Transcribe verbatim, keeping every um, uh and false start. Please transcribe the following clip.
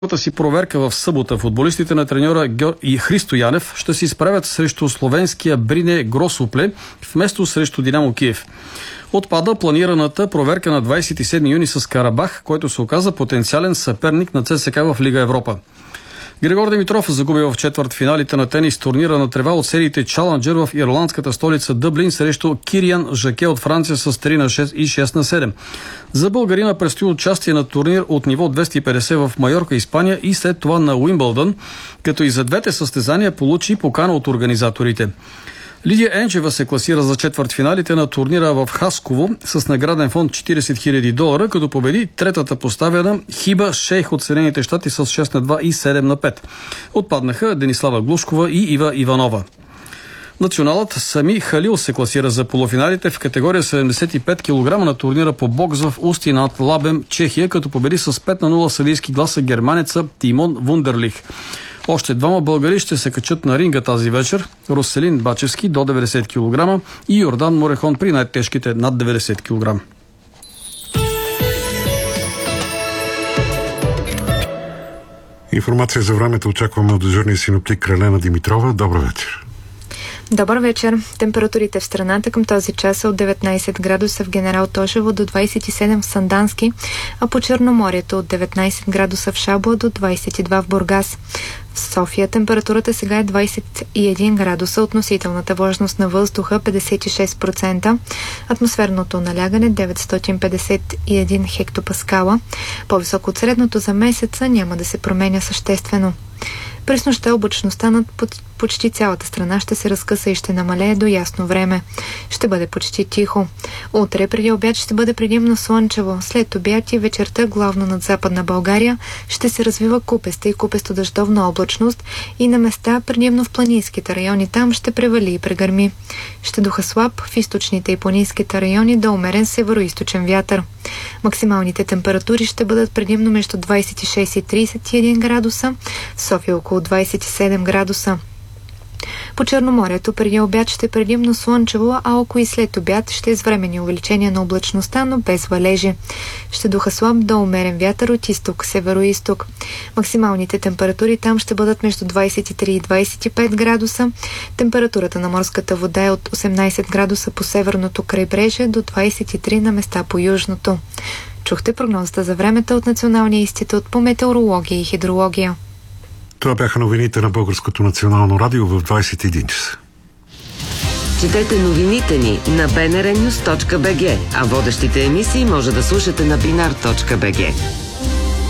си проверка в събота футболистите на треньора Геор... и Христо Янев ще се изправят срещу словенския Брине Гросопле вместо срещу Динамо Киев. Отпада планираната проверка на двадесет и седми юни с Карабах, който се оказа потенциален съперник на ЦСКА в Лига Европа. Григор Димитров загуби в четвъртфиналите на тенис турнира на трева от сериите Чаленджер в ирландската столица Дъблин срещу Кириан Жаке от Франция с три на шест и шест на седем. За българина предстои участие на турнир от ниво двеста и петдесет в Майорка, Испания и след това на Уимбълдън, като и за двете състезания получи покана от организаторите. Лидия Енчева се класира за четвъртфиналите на турнира в Хасково с награден фонд четиридесет хиляди долара, като победи третата поставена Хиба Шейх от Съединените щати с шест на два и седем на пет. Отпаднаха Денислава Глушкова и Ива Иванова. Националът Сами Халил се класира за полуфиналите в категория седемдесет и пет килограма на турнира по бокс в Усти над Лабем, Чехия, като победи с пет на нула съдийски гласа германеца Тимон Вундерлих. Още двама българи ще се качат на ринга тази вечер. Роселин Бачевски до деветдесет килограма и Йордан Морехон при най-тежките над деветдесет килограма. Информация за времето очакваме от дежурния синоптик Кралена Димитрова. Добър вечер. Добър вечер. Температурите в страната към този час са от деветнадесет градуса в Генерал Тошево до двадесет и седем в Сандански, а по Черноморието от деветнадесет градуса в Шабла до двадесет и два в Бургас. В София температурата сега е двадесет и един градуса, относителната влажност на въздуха петдесет и шест процента, атмосферното налягане деветстотин петдесет и един хектопаскала. По-високо от средното за месеца няма да се променя съществено. През нощта облачността над почти цялата страна ще се разкъса и ще намалее до ясно време. Ще бъде почти тихо. Утре преди обяд ще бъде предимно слънчево. След обяд и вечерта, главно над Западна България, ще се развива купеста и купесто-дъждовна облачност и на места, предимно в планинските райони, там ще превали и прегърми. Ще духа слаб в източните и планинските райони до умерен североизточен вятър. Максималните температури ще бъдат предимно между двадесет и шест и тридесет и един градуса, в София около двадесет и седем градуса. По Черноморието преди обяд ще е предимно слънчево, а около и след обяд ще е с временни увеличения на облачността, но без валежи. Ще духа слаб до умерен вятър от изток, северо-изток. Максималните температури там ще бъдат между двадесет и три и двадесет и пет градуса. Температурата на морската вода е от осемнадесет градуса по северното крайбрежие до двадесет и три на места по южното. Чухте прогнозата за времето от Националния институт по метеорология и хидрология. Това бяха новините на Българското национално радио в двадесет и един часа. Четете новините ни на би ен ар нюс точка би джи, а водещите емисии може да слушате на бинар точка би джи.